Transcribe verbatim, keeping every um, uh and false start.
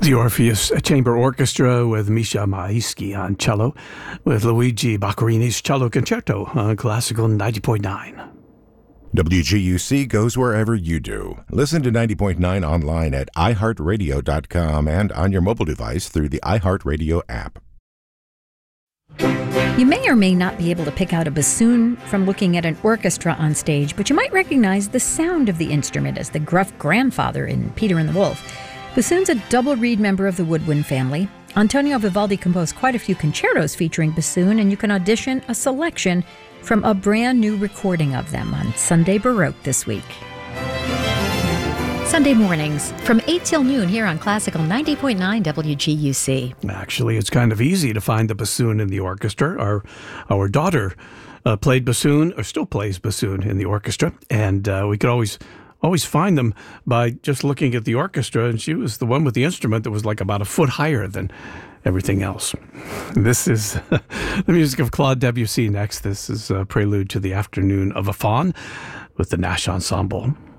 The Orpheus Chamber Orchestra with Misha Maisky on cello, with Luigi Boccherini's Cello Concerto on Classical ninety point nine. W G U C goes wherever you do. Listen to ninety point nine online at i heart radio dot com and on your mobile device through the iHeartRadio app. You may or may not be able to pick out a bassoon from looking at an orchestra on stage, but you might recognize the sound of the instrument as the gruff grandfather in Peter and the Wolf. Bassoon's a double reed member of the woodwind family. Antonio Vivaldi composed quite a few concertos featuring bassoon, and you can audition a selection from a brand new recording of them on Sunday Baroque this week. Sunday mornings from eight till noon here on Classical ninety point nine W G U C. Actually, it's kind of easy to find the bassoon in the orchestra. Our, our daughter uh, played bassoon, or still plays bassoon in the orchestra, and uh, we could always... always find them by just looking at the orchestra, and she was the one with the instrument that was like about a foot higher than everything else. This is the music of Claude Debussy next. This is a prelude to the Afternoon of a Faun with the Nash Ensemble.